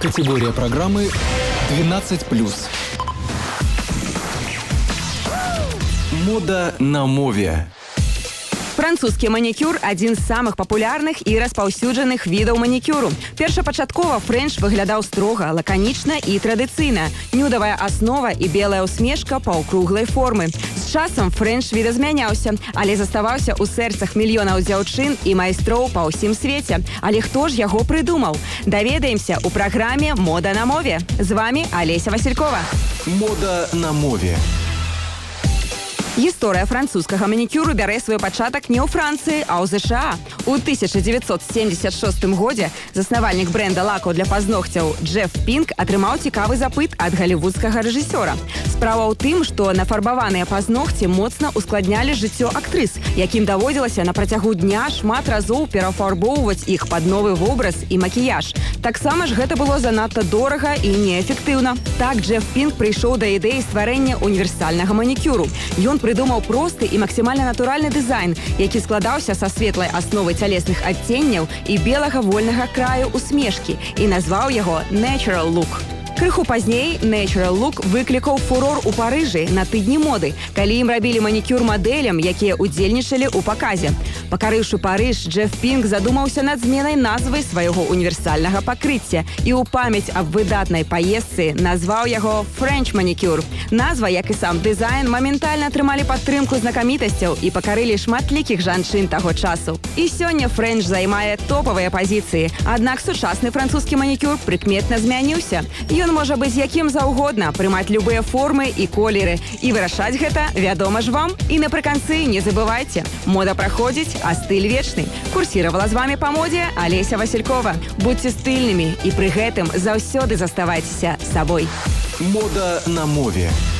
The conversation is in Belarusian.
Категория программы 12+. Мода на мове. Французскі манікюр – адзін з самых папулярных і распаўсюджаных відаў манікюру. Першапачаткова фрэнч выглядаў строга, лаканічна і традыцыйна. Нюдавая аснова і белая усмешка паўкруглай формы. З часам фрэнч відазмяняўся, але заставаўся ў сэрцах мільёнаў дзяўчын і майстроў па ўсім свеце. Але хто ж яго прыдумаў? Даведаемся ў праграме «Мода на мове». З вами Олеся Василькова. Мода на мове. Гісторыя французскага манікюру бярэ свой пачатак не ў Францыі, а ў ЗША. У 1976 годзе заснавальнік брэнда лакаў для пазногцяў Джеф Пінк атрымаў цікавы запыт ад галівудскага рэжысёра. Справа ў тым, што нафарбаваныя пазногці моцна ускладнялі жыццё актрыс, якім даводзілася на працягу дня шмат разоў перафарбоўваць іх пад новы вобраз і макіяж. Таксама ж гэта было занадта дорага і неэфектыўна. Так Джеф Пінк прыйшоў да ідэі стварэння універсальнага манікюру. Ён прыдумаў просты і максімальна натуральны дызайн, які складаўся са светлай асновы цялесных адценняў і белага вольнага краю усмешкі і назваў яго «Natural Look». Крыху пазней Natural Look выклікаў фурор у Парыжы на тыдні моды, калі ім рабілі манікюр мадэлям, якія ўдзельнічалі ў паказе. Пакарыўшы Парыж, Джеф Пінк задумаўся над зменай назвы свайго універсальнага пакрыцця і ў памяць аб выдатнай паездцы назваў яго «Фрэнч манікюр». Назва, як і сам дызайн, моментальна атрымалі падтрымку знакамітасцяў і пакарылі шматлікіх жанчын таго часу. І сёння фрэнч займае топавыя пазіцыі, аднак сучасны французскі манікюр прыкметна змяніўся. Ён можа быць якім заўгодна, прымаць любыя формы і колеры. І вырашаць гэта, вядома ж вам. І напрыканцы не забывайце, мода праходзіць, а стыль вечны. Курсіравала з вами па модзе Олеся Василькова. Будьце стыльнымі і пры гэтым заўсёды заставайцеся сабой. Мода на мове.